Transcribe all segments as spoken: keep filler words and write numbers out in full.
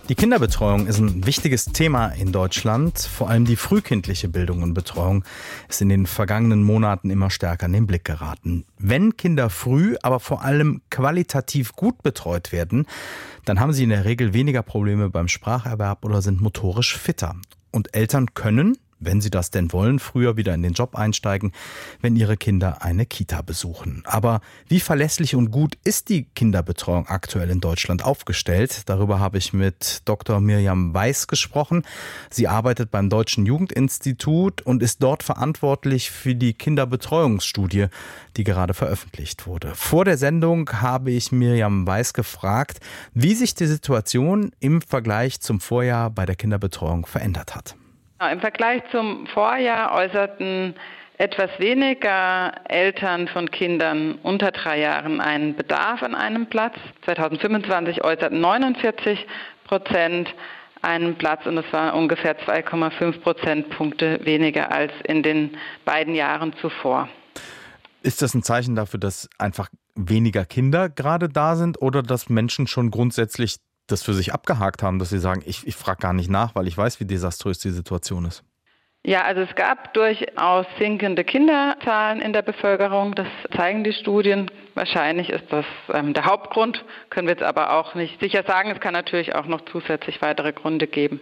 Die Kinderbetreuung ist ein wichtiges Thema in Deutschland. Vor allem die frühkindliche Bildung und Betreuung ist in den vergangenen Monaten immer stärker in den Blick geraten. Wenn Kinder früh, aber vor allem qualitativ gut betreut werden, dann haben sie in der Regel weniger Probleme beim Spracherwerb oder sind motorisch fitter. Und Eltern können, wenn sie das denn wollen, früher wieder in den Job einsteigen, wenn ihre Kinder eine Kita besuchen. Aber wie verlässlich und gut ist die Kinderbetreuung aktuell in Deutschland aufgestellt? Darüber habe ich mit Doktor Mirjam Weiß gesprochen. Sie arbeitet beim Deutschen Jugendinstitut und ist dort verantwortlich für die Kinderbetreuungsstudie, die gerade veröffentlicht wurde. Vor der Sendung habe ich Mirjam Weiß gefragt, wie sich die Situation im Vergleich zum Vorjahr bei der Kinderbetreuung verändert hat. Im Vergleich zum Vorjahr äußerten etwas weniger Eltern von Kindern unter drei Jahren einen Bedarf an einem Platz. zwanzig fünfundzwanzig äußerten neunundvierzig Prozent einen Platz und es waren ungefähr zwei Komma fünf Prozentpunkte weniger als in den beiden Jahren zuvor. Ist das ein Zeichen dafür, dass einfach weniger Kinder gerade da sind oder dass Menschen schon grundsätzlich das für sich abgehakt haben, dass sie sagen, ich, ich frage gar nicht nach, weil ich weiß, wie desaströs die Situation ist? Ja, also es gab durchaus sinkende Kinderzahlen in der Bevölkerung. Das zeigen die Studien. Wahrscheinlich ist das ähm, der Hauptgrund, können wir jetzt aber auch nicht sicher sagen. Es kann natürlich auch noch zusätzlich weitere Gründe geben.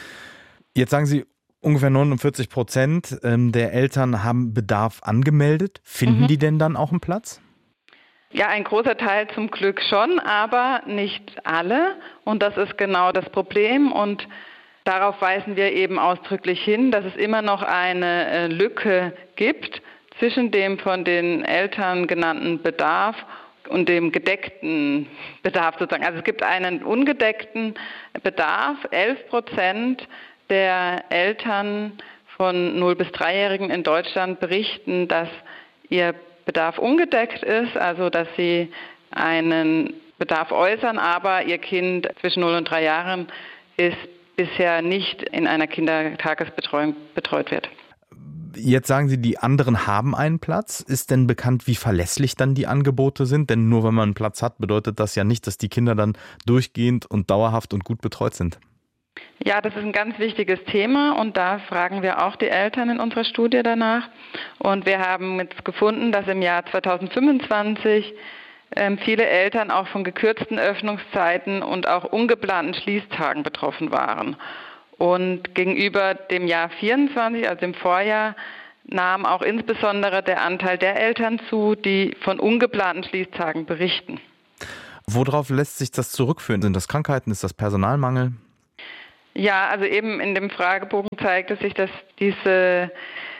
Jetzt sagen Sie, ungefähr neunundvierzig Prozent der Eltern haben Bedarf angemeldet. Finden mhm. die denn dann auch einen Platz? Ja, ein großer Teil zum Glück schon, aber nicht alle. Und das ist genau das Problem. Und darauf weisen wir eben ausdrücklich hin, dass es immer noch eine Lücke gibt zwischen dem von den Eltern genannten Bedarf und dem gedeckten Bedarf sozusagen. Also es gibt einen ungedeckten Bedarf. elf Prozent der Eltern von null bis dreijährigen in Deutschland berichten, dass ihr Bedarf ungedeckt ist, also dass sie einen Bedarf äußern, aber ihr Kind zwischen null und drei Jahren ist bisher nicht in einer Kindertagesbetreuung betreut wird. Jetzt sagen Sie, die anderen haben einen Platz. Ist denn bekannt, wie verlässlich dann die Angebote sind? Denn nur wenn man einen Platz hat, bedeutet das ja nicht, dass die Kinder dann durchgehend und dauerhaft und gut betreut sind. Ja, das ist ein ganz wichtiges Thema und da fragen wir auch die Eltern in unserer Studie danach. Und wir haben jetzt gefunden, dass im Jahr zwanzig fünfundzwanzig ähm, viele Eltern auch von gekürzten Öffnungszeiten und auch ungeplanten Schließtagen betroffen waren. Und gegenüber dem Jahr vierundzwanzig, also dem Vorjahr, nahm auch insbesondere der Anteil der Eltern zu, die von ungeplanten Schließtagen berichten. Worauf lässt sich das zurückführen? Sind das Krankheiten? Ist das Personalmangel? Ja, also eben in dem Fragebogen zeigt es sich, dass diese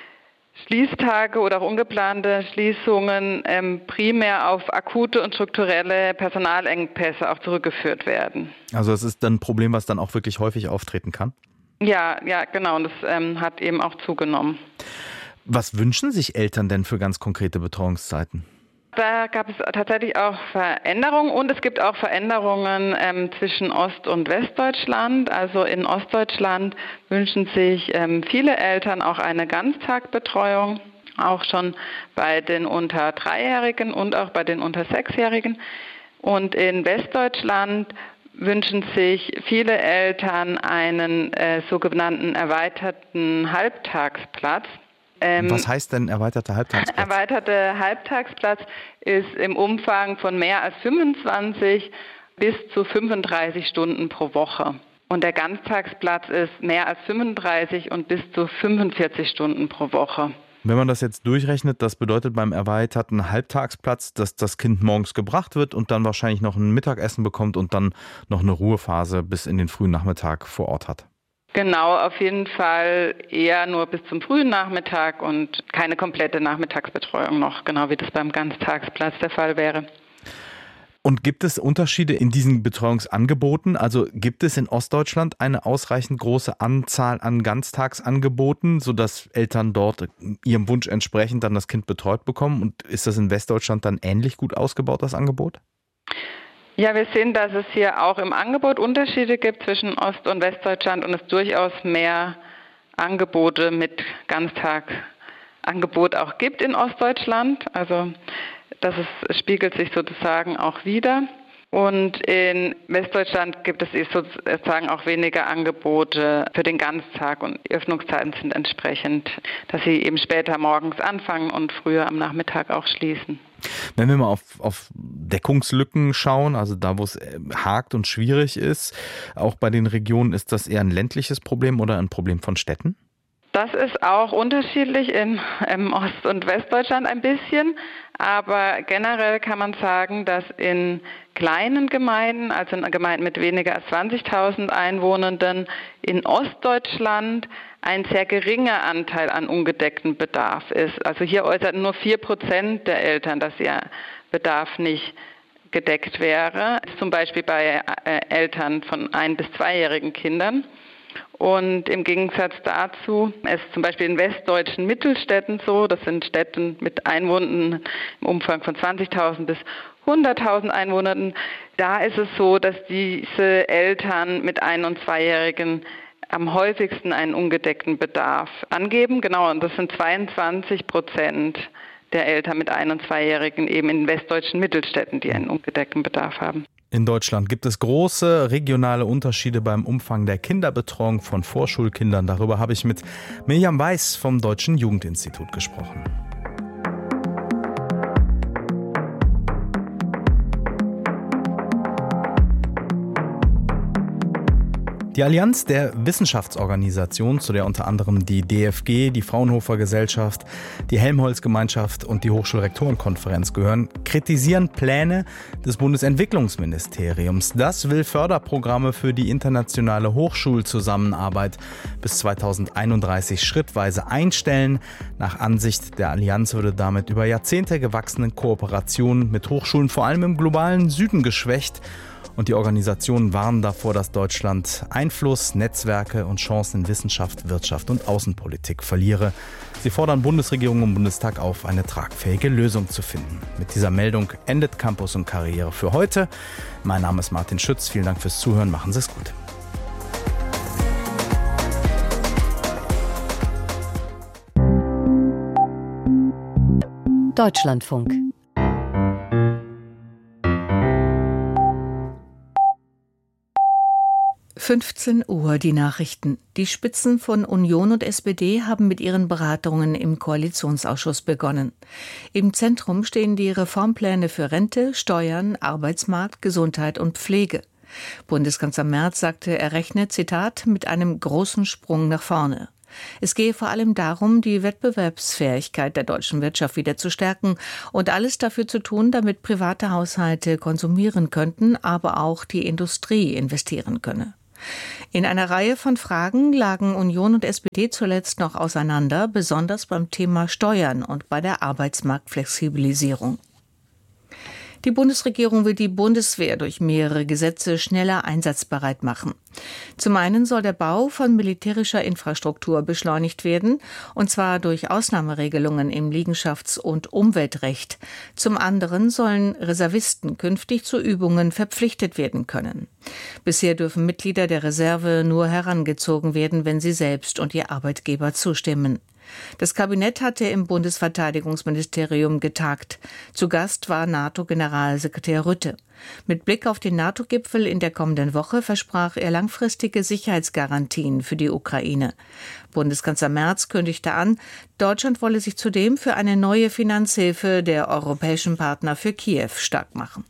Schließtage oder auch ungeplante Schließungen ähm, primär auf akute und strukturelle Personalengpässe auch zurückgeführt werden. Also es ist dann ein Problem, was dann auch wirklich häufig auftreten kann? Ja, ja, genau. Und das ähm, hat eben auch zugenommen. Was wünschen sich Eltern denn für ganz konkrete Betreuungszeiten? Da gab es tatsächlich auch Veränderungen und es gibt auch Veränderungen ähm, zwischen Ost- und Westdeutschland. Also in Ostdeutschland wünschen sich ähm, viele Eltern auch eine Ganztagsbetreuung, auch schon bei den unter Dreijährigen und auch bei den unter Sechsjährigen. Und in Westdeutschland wünschen sich viele Eltern einen äh, sogenannten erweiterten Halbtagsplatz. Ähm, Was heißt denn erweiterter Halbtagsplatz? Erweiterter Halbtagsplatz ist im Umfang von mehr als fünfundzwanzig bis zu fünfunddreißig Stunden pro Woche. Und der Ganztagsplatz ist mehr als fünfunddreißig und bis zu fünfundvierzig Stunden pro Woche. Wenn man das jetzt durchrechnet, das bedeutet beim erweiterten Halbtagsplatz, dass das Kind morgens gebracht wird und dann wahrscheinlich noch ein Mittagessen bekommt und dann noch eine Ruhephase bis in den frühen Nachmittag vor Ort hat. Genau, auf jeden Fall eher nur bis zum frühen Nachmittag und keine komplette Nachmittagsbetreuung noch, genau wie das beim Ganztagsplatz der Fall wäre. Und gibt es Unterschiede in diesen Betreuungsangeboten? Also gibt es in Ostdeutschland eine ausreichend große Anzahl an Ganztagsangeboten, sodass Eltern dort ihrem Wunsch entsprechend dann das Kind betreut bekommen? Und ist das in Westdeutschland dann ähnlich gut ausgebaut, das Angebot? Ja, wir sehen, dass es hier auch im Angebot Unterschiede gibt zwischen Ost- und Westdeutschland und es durchaus mehr Angebote mit Ganztagangebot auch gibt in Ostdeutschland. Also das ist, spiegelt sich sozusagen auch wider. Und in Westdeutschland gibt es sozusagen auch weniger Angebote für den Ganztag und die Öffnungszeiten sind entsprechend, dass sie eben später morgens anfangen und früher am Nachmittag auch schließen. Wenn wir mal auf, auf Deckungslücken schauen, also da, wo es hakt und schwierig ist, auch bei den Regionen, ist das eher ein ländliches Problem oder ein Problem von Städten? Das ist auch unterschiedlich in ähm, Ost- und Westdeutschland ein bisschen, aber generell kann man sagen, dass in kleinen Gemeinden, also in Gemeinden mit weniger als zwanzigtausend Einwohnern, in Ostdeutschland ein sehr geringer Anteil an ungedecktem Bedarf ist. Also hier äußerten nur vier Prozent der Eltern, dass ihr Bedarf nicht gedeckt wäre, zum Beispiel bei äh, Eltern von ein- bis zweijährigen Kindern. Und im Gegensatz dazu ist zum Beispiel in westdeutschen Mittelstädten so, das sind Städte mit Einwohnern im Umfang von zwanzigtausend bis hunderttausend Einwohnern, da ist es so, dass diese Eltern mit ein- und zweijährigen am häufigsten einen ungedeckten Bedarf angeben. Genau, und das sind zweiundzwanzig Prozent der Eltern mit ein- und zweijährigen eben in westdeutschen Mittelstädten, die einen ungedeckten Bedarf haben. In Deutschland gibt es große regionale Unterschiede beim Umfang der Kinderbetreuung von Vorschulkindern. Darüber habe ich mit Mirjam Weiß vom Deutschen Jugendinstitut gesprochen. Die Allianz der Wissenschaftsorganisationen, zu der unter anderem die D F G, die Fraunhofer Gesellschaft, die Helmholtz-Gemeinschaft und die Hochschulrektorenkonferenz gehören, kritisieren Pläne des Bundesentwicklungsministeriums. Das will Förderprogramme für die internationale Hochschulzusammenarbeit bis zweitausendeinunddreißig schrittweise einstellen. Nach Ansicht der Allianz würde damit über Jahrzehnte gewachsene Kooperationen mit Hochschulen vor allem im globalen Süden geschwächt. Und die Organisationen warnen davor, dass Deutschland Einfluss, Netzwerke und Chancen in Wissenschaft, Wirtschaft und Außenpolitik verliere. Sie fordern Bundesregierung und Bundestag auf, eine tragfähige Lösung zu finden. Mit dieser Meldung endet Campus und Karriere für heute. Mein Name ist Martin Schütz. Vielen Dank fürs Zuhören. Machen Sie es gut. Deutschlandfunk. fünfzehn Uhr die Nachrichten. Die Spitzen von Union und S P D haben mit ihren Beratungen im Koalitionsausschuss begonnen. Im Zentrum stehen die Reformpläne für Rente, Steuern, Arbeitsmarkt, Gesundheit und Pflege. Bundeskanzler Merz sagte, er rechne, Zitat, mit einem großen Sprung nach vorne. Es gehe vor allem darum, die Wettbewerbsfähigkeit der deutschen Wirtschaft wieder zu stärken und alles dafür zu tun, damit private Haushalte konsumieren könnten, aber auch die Industrie investieren könne. In einer Reihe von Fragen lagen Union und S P D zuletzt noch auseinander, besonders beim Thema Steuern und bei der Arbeitsmarktflexibilisierung. Die Bundesregierung will die Bundeswehr durch mehrere Gesetze schneller einsatzbereit machen. Zum einen soll der Bau von militärischer Infrastruktur beschleunigt werden, und zwar durch Ausnahmeregelungen im Liegenschafts- und Umweltrecht. Zum anderen sollen Reservisten künftig zu Übungen verpflichtet werden können. Bisher dürfen Mitglieder der Reserve nur herangezogen werden, wenn sie selbst und ihr Arbeitgeber zustimmen. Das Kabinett hatte im Bundesverteidigungsministerium getagt. Zu Gast war NATO-Generalsekretär Rutte. Mit Blick auf den NATO-Gipfel in der kommenden Woche versprach er langfristige Sicherheitsgarantien für die Ukraine. Bundeskanzler Merz kündigte an, Deutschland wolle sich zudem für eine neue Finanzhilfe der europäischen Partner für Kiew stark machen.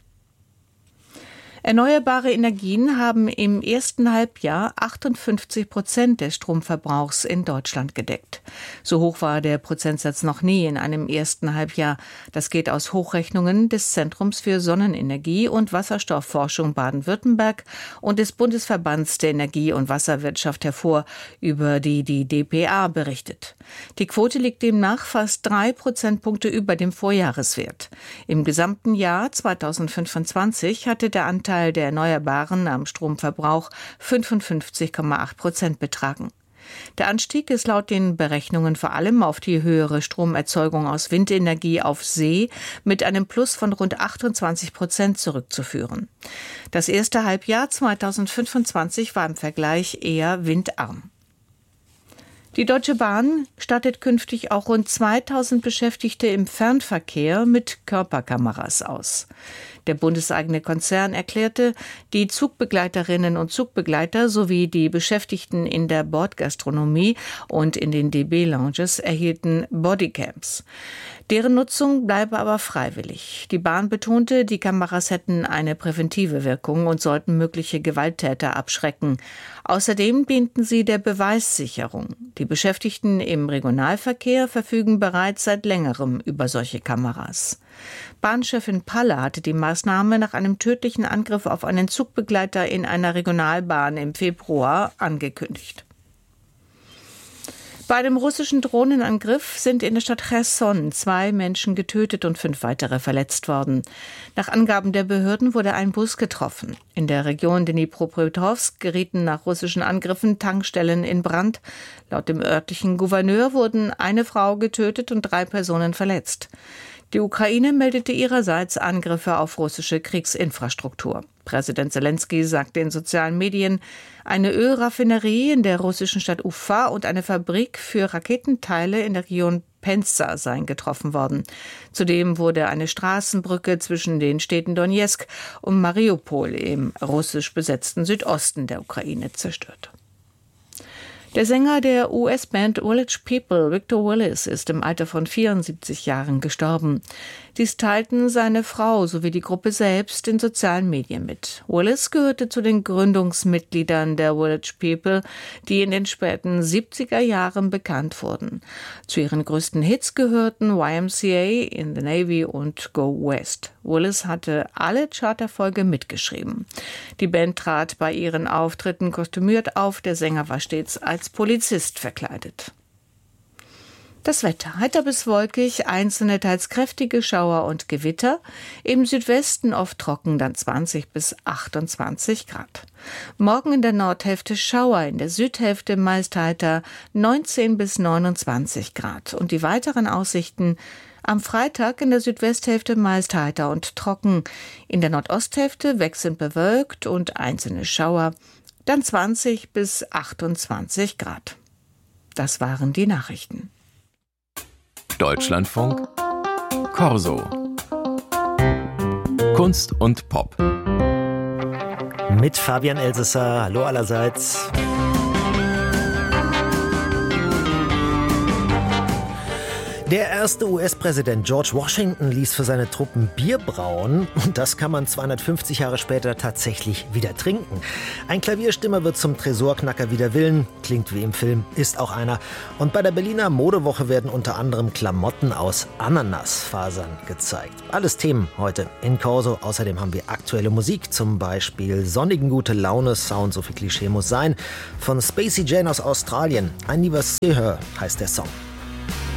Erneuerbare Energien haben im ersten Halbjahr achtundfünfzig Prozent des Stromverbrauchs in Deutschland gedeckt. So hoch war der Prozentsatz noch nie in einem ersten Halbjahr. Das geht aus Hochrechnungen des Zentrums für Sonnenenergie und Wasserstoffforschung Baden-Württemberg und des Bundesverbands der Energie- und Wasserwirtschaft hervor, über die die D P A berichtet. Die Quote liegt demnach fast drei Prozentpunkte über dem Vorjahreswert. Im gesamten Jahr zweitausendfünfundzwanzig hatte der Anteil der Erneuerbaren am Stromverbrauch fünfundfünfzig Komma acht Prozent betragen. Der Anstieg ist laut den Berechnungen vor allem auf die höhere Stromerzeugung aus Windenergie auf See mit einem Plus von rund achtundzwanzig Prozent zurückzuführen. Das erste Halbjahr zweitausendfünfundzwanzig war im Vergleich eher windarm. Die Deutsche Bahn stattet künftig auch rund zweitausend Beschäftigte im Fernverkehr mit Körperkameras aus. Der bundeseigene Konzern erklärte, die Zugbegleiterinnen und Zugbegleiter sowie die Beschäftigten in der Bordgastronomie und in den D B-Lounges erhielten Bodycams. Deren Nutzung bleibe aber freiwillig. Die Bahn betonte, die Kameras hätten eine präventive Wirkung und sollten mögliche Gewalttäter abschrecken. Außerdem dienten sie der Beweissicherung. Die Beschäftigten im Regionalverkehr verfügen bereits seit längerem über solche Kameras. Bahnchefin Palle hatte die Maßnahme nach einem tödlichen Angriff auf einen Zugbegleiter in einer Regionalbahn im Februar angekündigt. Bei einem russischen Drohnenangriff sind in der Stadt Cherson zwei Menschen getötet und fünf weitere verletzt worden. Nach Angaben der Behörden wurde ein Bus getroffen. In der Region Dnipropetrovsk gerieten nach russischen Angriffen Tankstellen in Brand. Laut dem örtlichen Gouverneur wurden eine Frau getötet und drei Personen verletzt. Die Ukraine meldete ihrerseits Angriffe auf russische Kriegsinfrastruktur. Präsident Zelensky sagte in sozialen Medien, eine Ölraffinerie in der russischen Stadt Ufa und eine Fabrik für Raketenteile in der Region Penza seien getroffen worden. Zudem wurde eine Straßenbrücke zwischen den Städten Donezk und Mariupol im russisch besetzten Südosten der Ukraine zerstört. Der Sänger der U S-Band Village People, Victor Willis, ist im Alter von vierundsiebzig Jahren gestorben. Dies teilten seine Frau sowie die Gruppe selbst in sozialen Medien mit. Willis gehörte zu den Gründungsmitgliedern der Village People, die in den späten siebziger Jahren bekannt wurden. Zu ihren größten Hits gehörten Y M C A, In the Navy und Go West. Willis hatte alle Charterfolge mitgeschrieben. Die Band trat bei ihren Auftritten kostümiert auf, der Sänger war stets als Polizist verkleidet. Das Wetter. Heiter bis wolkig, einzelne teils kräftige Schauer und Gewitter. Im Südwesten oft trocken, dann zwanzig bis achtundzwanzig Grad. Morgen in der Nordhälfte Schauer, in der Südhälfte meist heiter, neunzehn bis neunundzwanzig Grad. Und die weiteren Aussichten: am Freitag in der Südwesthälfte meist heiter und trocken. In der Nordosthälfte wechselnd bewölkt und einzelne Schauer. Dann zwanzig bis achtundzwanzig Grad. Das waren die Nachrichten. Deutschlandfunk Corso. Kunst und Pop. Mit Fabian Elsesser. Hallo allerseits. Der erste U S-Präsident George Washington ließ für seine Truppen Bier brauen. Und das kann man zweihundertfünfzig Jahre später tatsächlich wieder trinken. Ein Klavierstimmer wird zum Tresorknacker wider Willen. Klingt wie im Film, ist auch einer. Und bei der Berliner Modewoche werden unter anderem Klamotten aus Ananasfasern gezeigt. Alles Themen heute in Corso. Außerdem haben wir aktuelle Musik, zum Beispiel sonnigen gute Laune Sound, so viel Klischee muss sein, von Spacey Jane aus Australien. I Never See Her heißt der Song.